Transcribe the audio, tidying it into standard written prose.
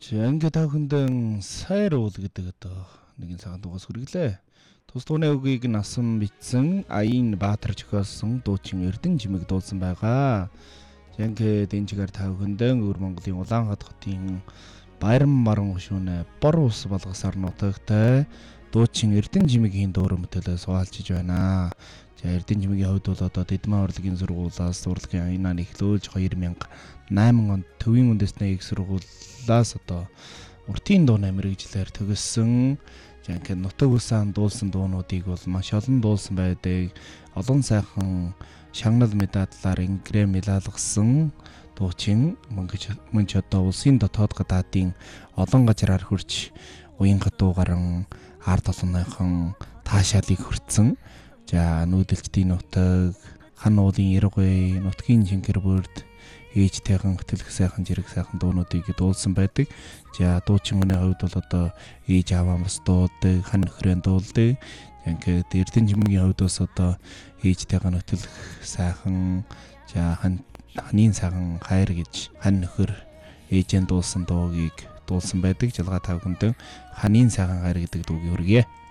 Ингээд та хүндэн сайр уул гэдэг одоо нэгэн цагаан дугаас хүргэлээ. Тус дууны үгийг насан бичсэн Аян Баатар зохиолсон дуучин Эрдэнэ жимэг дуулсан байгаа. Ингээд энэ чигээр та хүндэн өвөр Монголын Улаанхаат хотын Баяран маран гушүүнэ бор ус болгосоор нутагтай дуучин Эрдэнэ жимэгийн дуурай мэтэлээ суулжиж байна. За Эрдэнэ жимэгийн хувьд бол одоо Дэдмэн урлагийн сургуулиас урлагийн аянаа эхлүүлж 2008 онд Төвийн үндэсний их сургуулиас одоо уртын дуу мэрэгжлэр төгссөн. За ингээд нутаг усаан дуулсан дуунуудыг бол маш олон дуулсан байдаг. Олон сайхан шагнал медаллаар ингрэм илаалгасан дуучин мөн ч одоо улсын дотоод гадаадын олон газраар хурж уян гадуу гарan ард олонныхон таашаалыг хүртсэн. За нүүдэлчдийн нутаг, хан уулын Яргуй, нутгийн Чингэр бүрд ээжтэйхэн хөтлөх сайхан зэрэг сайхан дуунуудыг дуулсан байдаг. За дуучин хүний хувьд бол одоо ээж аваа бас дуудаг, хан нөхрөө дуулдаг. Ингээд Эрдэнэ жимэгийн хувьд бас одоо ээжтэйхэн хөтлөх сайхан, за ханийн сайхан хайр гэж хан нөхөр ээжэн дуулсан дуугийг дуулсан байдаг. Жалгаа тав хүндэн ханийн сайхан хайр гэдэг дуугийг хүргье.